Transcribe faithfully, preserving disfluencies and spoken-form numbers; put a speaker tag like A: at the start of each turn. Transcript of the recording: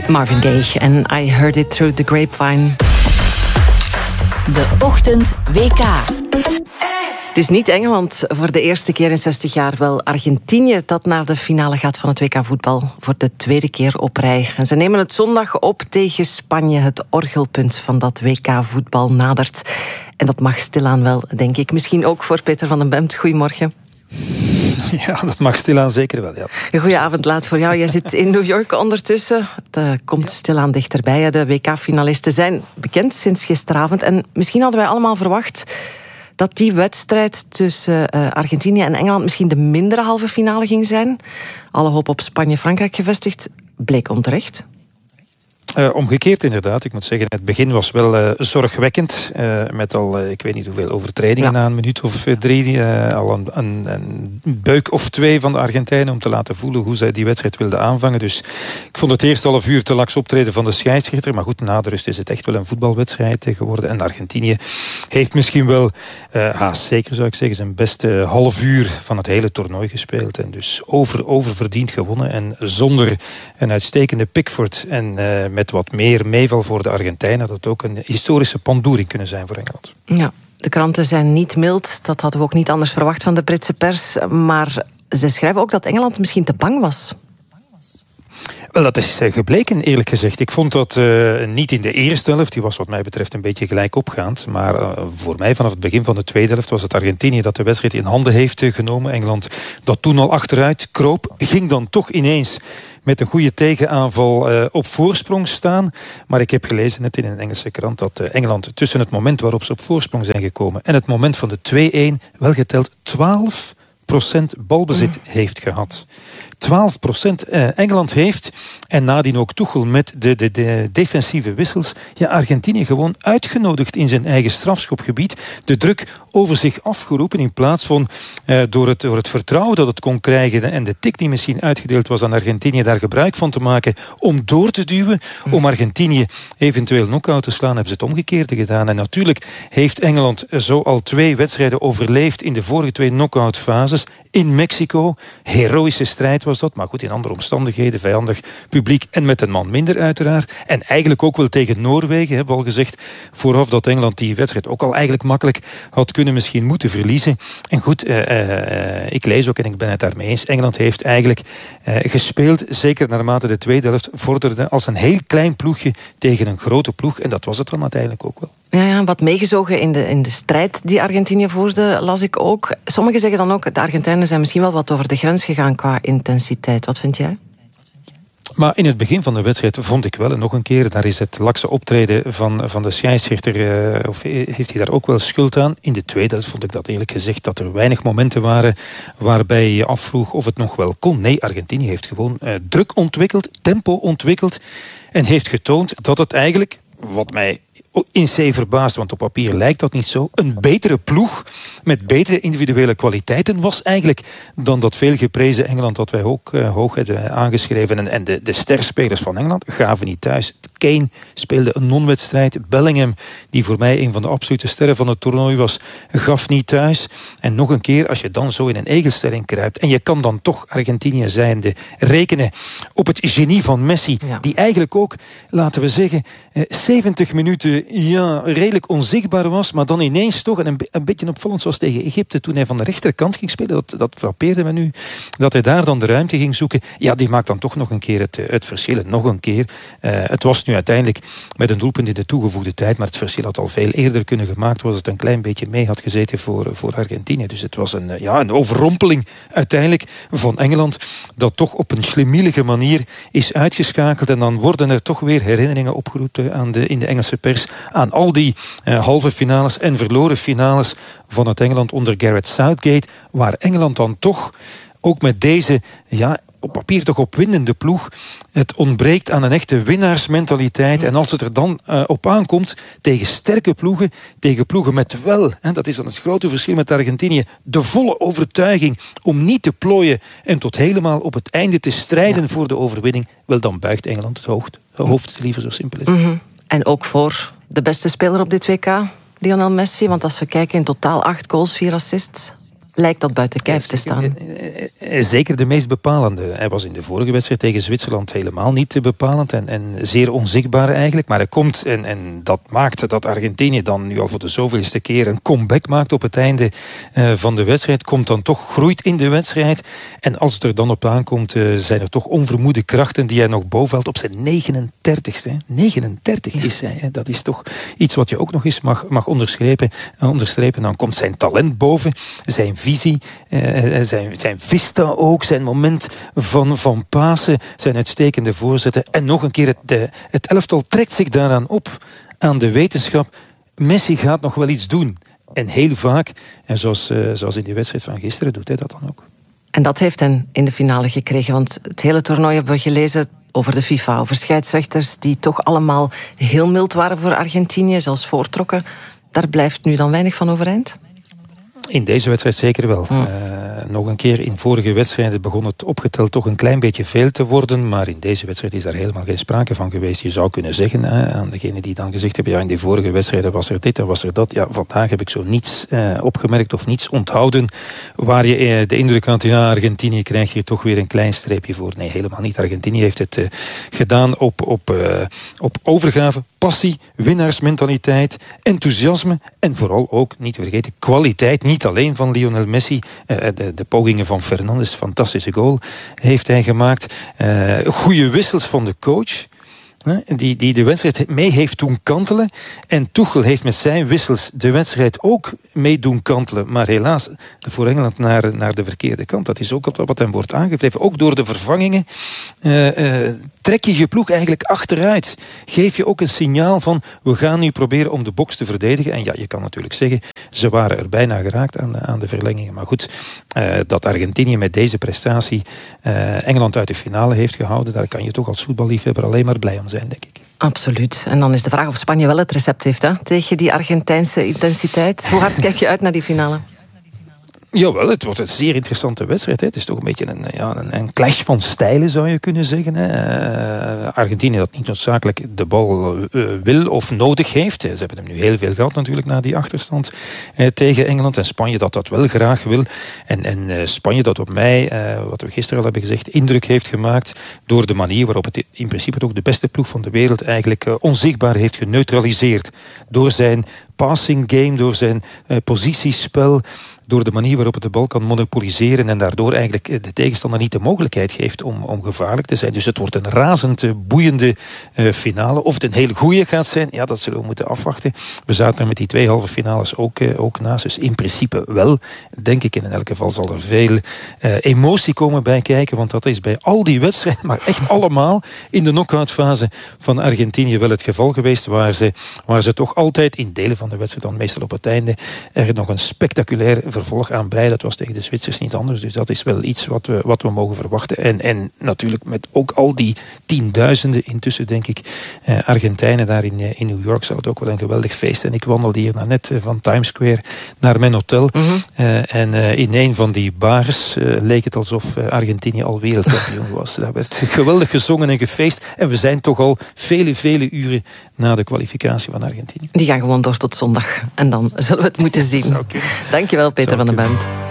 A: Marvin Gaye en I Heard It Through the Grapevine.
B: De Ochtend W K.
A: Het is niet Engeland voor de eerste keer in zestig jaar, wel Argentinië dat naar de finale gaat van het W K voetbal voor de tweede keer op rij. En ze nemen het zondag op tegen Spanje. Het orgelpunt van dat W K voetbal nadert. En dat mag stilaan wel, denk ik. Misschien ook voor Peter van den Bemt. Goedemorgen.
C: Ja, dat mag stilaan zeker wel, ja.
A: Een goeie avond laat voor jou. Jij zit in New York ondertussen. Het uh, komt stilaan dichterbij. De W K-finalisten zijn bekend sinds gisteravond. En misschien hadden wij allemaal verwacht dat die wedstrijd tussen uh, Argentinië en Engeland misschien de mindere halve finale ging zijn. Alle hoop op Spanje-Frankrijk gevestigd bleek onterecht.
C: Uh, omgekeerd inderdaad. Ik moet zeggen, het begin was wel uh, zorgwekkend. Uh, met al, uh, ik weet niet hoeveel overtredingen ja. na een minuut of drie. Uh, al een, een, een buik of twee van de Argentijnen om te laten voelen hoe zij die wedstrijd wilden aanvangen. Dus ik vond het eerste half uur te laks optreden van de scheidsrechter. Maar goed, na de rust is het echt wel een voetbalwedstrijd geworden. En Argentinië heeft misschien wel, uh, haast zeker zou ik zeggen, zijn beste half uur van het hele toernooi gespeeld. En dus over, oververdiend gewonnen. En zonder een uitstekende Pickford en uh, met wat meer meeval voor de Argentijnen, dat ook een historische pandoering kunnen zijn voor Engeland.
A: Ja, de kranten zijn niet mild. Dat hadden we ook niet anders verwacht van de Britse pers. Maar ze schrijven ook dat Engeland misschien te bang was.
C: Wel, dat is gebleken, eerlijk gezegd. Ik vond dat uh, niet in de eerste helft. Die was wat mij betreft een beetje gelijk opgaand. Maar uh, voor mij vanaf het begin van de tweede helft was het Argentinië dat de wedstrijd in handen heeft uh, genomen. Engeland dat toen al achteruit kroop, ging dan toch ineens met een goede tegenaanval uh, op voorsprong staan. Maar ik heb gelezen net in een Engelse krant dat uh, Engeland tussen het moment waarop ze op voorsprong zijn gekomen en het moment van de twee-een wel geteld twaalf procent balbezit mm. heeft gehad. twaalf procent uh, Engeland heeft, en nadien ook Tuchel met de, de, de defensieve wissels, ja, Argentinië gewoon uitgenodigd in zijn eigen strafschopgebied, de druk over zich afgeroepen in plaats van uh, door, het, door het vertrouwen dat het kon krijgen en de tik die misschien uitgedeeld was aan Argentinië daar gebruik van te maken om door te duwen, mm. om Argentinië eventueel knock-out te slaan, hebben ze het omgekeerde gedaan. En natuurlijk heeft Engeland zo al twee wedstrijden overleefd in de vorige twee knock-out fases in Mexico. Heroïsche strijd was dat, maar goed, in andere omstandigheden, vijandig publiek en met een man minder uiteraard. En eigenlijk ook wel tegen Noorwegen, hebben we al gezegd vooraf dat Engeland die wedstrijd ook al eigenlijk makkelijk had kunnen misschien moeten verliezen. En goed, uh, uh, ik lees ook en ik ben het daarmee eens, Engeland heeft eigenlijk uh, gespeeld, zeker naarmate de tweede helft vorderde, als een heel klein ploegje tegen een grote ploeg. En dat was het dan uiteindelijk ook wel.
A: Ja, ja, wat meegezogen in de, in de strijd die Argentinië voerde, las ik ook. Sommigen zeggen dan ook, de Argentijnen zijn misschien wel wat over de grens gegaan qua intensiteit. Wat vind jij?
C: Maar in het begin van de wedstrijd vond ik wel, en nog een keer, daar is het lakse optreden van, van de scheidsrechter, uh, of heeft hij daar ook wel schuld aan. In de tweede helft vond ik dat eerlijk gezegd, dat er weinig momenten waren waarbij je afvroeg of het nog wel kon. Nee, Argentinië heeft gewoon uh, druk ontwikkeld, tempo ontwikkeld en heeft getoond dat het eigenlijk, wat mij in C verbaasd, want op papier lijkt dat niet zo, een betere ploeg met betere individuele kwaliteiten was eigenlijk dan dat veel geprezen Engeland dat wij ook uh, hoog hebben aangeschreven. En, en de, de sterspelers van Engeland gaven niet thuis. Kane speelde een non-wedstrijd. Bellingham, die voor mij een van de absolute sterren van het toernooi was, gaf niet thuis. En nog een keer, als je dan zo in een egelstelling kruipt en je kan dan toch Argentinië zijnde rekenen op het genie van Messi, ja. die eigenlijk ook, laten we zeggen, zeventig minuten ja, redelijk onzichtbaar was, maar dan ineens toch, en een, een beetje opvallend zoals tegen Egypte, toen hij van de rechterkant ging spelen, dat, dat frappeerde me nu, dat hij daar dan de ruimte ging zoeken. Ja, die maakt dan toch nog een keer het, het verschil. En nog een keer, uh, het was nu uiteindelijk met een doelpunt in de toegevoegde tijd, maar het verschil had al veel eerder kunnen gemaakt, was het een klein beetje mee had gezeten voor, voor Argentinië. Dus het was een, ja, een overrompeling uiteindelijk van Engeland, dat toch op een schlemielige manier is uitgeschakeld. En dan worden er toch weer herinneringen opgeroepen aan de, in de Engelse pers aan al die uh, halve finales en verloren finales van het Engeland onder Gareth Southgate, waar Engeland dan toch ook met deze, ja, op papier toch opwindende ploeg, het ontbreekt aan een echte winnaarsmentaliteit. En als het er dan uh, op aankomt tegen sterke ploegen, tegen ploegen met wel, en dat is dan het grote verschil met Argentinië, de volle overtuiging om niet te plooien en tot helemaal op het einde te strijden ja. voor de overwinning, wel, dan buigt Engeland het hoofd. Het hoofd, liever, zo simpel is het.
A: Mm-hmm. En ook voor de beste speler op dit W K, Lionel Messi. Want als we kijken, in totaal acht goals, vier assists. lijkt dat buiten kijf te staan.
C: Zeker de meest bepalende. Hij was in de vorige wedstrijd tegen Zwitserland helemaal niet bepalend en, en zeer onzichtbaar eigenlijk. Maar hij komt, en, en dat maakt dat Argentinië dan nu al voor de zoveelste keer een comeback maakt op het einde uh, van de wedstrijd. Komt dan toch, groeit in de wedstrijd. En als het er dan op aankomt, uh, zijn er toch onvermoede krachten die hij nog bovenvalt op zijn negenendertigste. negenendertig is hij. Hè. Dat is toch iets wat je ook nog eens mag, mag onderstrepen. Uh, onderstrepen. Dan komt zijn talent boven, zijn visie, uh, zijn, zijn vista ook, zijn moment van, van pasen, zijn uitstekende voorzetten. En nog een keer, het, de, het elftal trekt zich daaraan op, aan de wetenschap. Messi gaat nog wel iets doen. En heel vaak, en zoals, uh, zoals in die wedstrijd van gisteren, doet hij dat dan ook.
A: En dat heeft hen in de finale gekregen, want het hele toernooi hebben we gelezen over de FIFA, over scheidsrechters die toch allemaal heel mild waren voor Argentinië, zelfs voortrokken. Daar blijft nu dan weinig van overeind?
C: In deze wedstrijd zeker wel. Oh. Uh, nog een keer, in vorige wedstrijden begon het opgeteld toch een klein beetje veel te worden, maar in deze wedstrijd is daar helemaal geen sprake van geweest. Je zou kunnen zeggen uh, aan degene die dan gezegd hebben, ja, in die vorige wedstrijden was er dit en was er dat. Ja, vandaag heb ik zo niets uh, opgemerkt of niets onthouden waar je uh, de indruk had, ja, Argentinië krijgt hier toch weer een klein streepje voor. Nee, helemaal niet. Argentinië heeft het uh, gedaan op, op, uh, op overgave, passie, winnaarsmentaliteit, enthousiasme en vooral ook, niet te vergeten, kwaliteit. Niet alleen van Lionel Messi. Uh, de, de pogingen van Fernandes, fantastische goal heeft hij gemaakt. Uh, goede wissels van de coach. Die, die de wedstrijd mee heeft doen kantelen. En Tuchel heeft met zijn wissels de wedstrijd ook mee doen kantelen. Maar helaas voor Engeland naar, naar de verkeerde kant. Dat is ook wat hem wordt aangegeven. Ook door de vervangingen uh, uh, trek je je ploeg eigenlijk achteruit. Geef je ook een signaal van, we gaan nu proberen om de box te verdedigen. En ja, je kan natuurlijk zeggen, ze waren er bijna geraakt aan de, aan de verlengingen. Maar goed, uh, dat Argentinië met deze prestatie uh, Engeland uit de finale heeft gehouden, daar kan je toch als voetballiefhebber alleen maar blij om zijn, denk ik.
A: Absoluut. En dan is de vraag of Spanje wel het recept heeft, hè, tegen die Argentijnse intensiteit. Hoe hard kijk je uit naar die finale?
C: Jawel, het wordt een zeer interessante wedstrijd. Hè. Het is toch een beetje een, ja, een, een clash van stijlen, zou je kunnen zeggen. Hè. Uh, Argentinië dat niet noodzakelijk de bal uh, wil of nodig heeft. Ze hebben hem nu heel veel gehad natuurlijk na die achterstand uh, tegen Engeland. En Spanje dat dat wel graag wil. En, en uh, Spanje dat op mij, uh, wat we gisteren al hebben gezegd, indruk heeft gemaakt door de manier waarop het in principe ook de beste ploeg van de wereld eigenlijk uh, onzichtbaar heeft geneutraliseerd. Door zijn passing game, door zijn uh, positiespel, door de manier waarop het de bal kan monopoliseren en daardoor eigenlijk de tegenstander niet de mogelijkheid geeft om, om gevaarlijk te zijn. Dus het wordt een razend boeiende uh, finale. Of het een hele goeie gaat zijn, ja, dat zullen we moeten afwachten. We zaten er met die twee halve finales ook, uh, ook naast. Dus in principe wel, denk ik. En in elk geval zal er veel uh, emotie komen bij kijken, want dat is bij al die wedstrijden, maar echt allemaal in de knock-outfase van Argentinië wel het geval geweest, waar ze, waar ze toch altijd in delen van de wedstrijd, dan meestal op het einde, er nog een spectaculair vervolg aan breien. Dat was tegen de Zwitsers niet anders. Dus dat is wel iets wat we, wat we mogen verwachten. En, en natuurlijk met ook al die tienduizenden intussen, denk ik, eh, Argentijnen daar in, in New York zou het ook wel een geweldig feest. En ik wandelde hier net uh, van Times Square naar mijn hotel. Mm-hmm. Uh, en uh, in een van die bars uh, leek het alsof uh, Argentinië al wereldkampioen was. Daar werd geweldig gezongen en gefeest. En we zijn toch al vele, vele uren na de kwalificatie van Argentinië.
A: Die gaan gewoon door tot zondag. En dan zullen we het moeten zien. Dankjewel, Peter van den Bent.